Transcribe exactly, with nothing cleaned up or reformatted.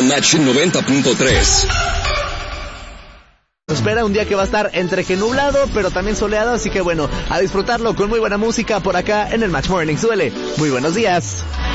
Match noventa punto tres. Nos espera un día que va a estar entre que nublado, pero también soleado, así que bueno, a disfrutarlo con muy buena música por acá en el Match Morning. Suele. Muy buenos días.